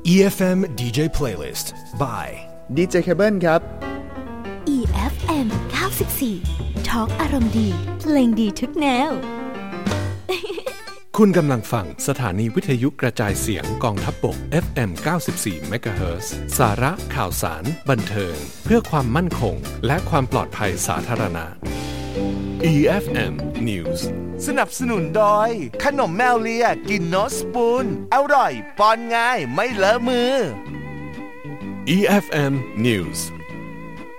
EFM DJ Playlist by DJ Cable ครับ EFM 94 Talk อารมณ์ดีเพลงดีทุกแนวคุณกำลังฟังสถานีวิทยุกระจายเสียงกองทัพบก FM 94 MHz สาระข่าวสารบันเทิงเพื่อความมั่นคงและความปลอดภัยสาธารณะ EFM News สนับสนุนโดยขนมแมวเลียกินโนสปูนอร่อยป้อนง่ายไม่เลอะมือ EFM News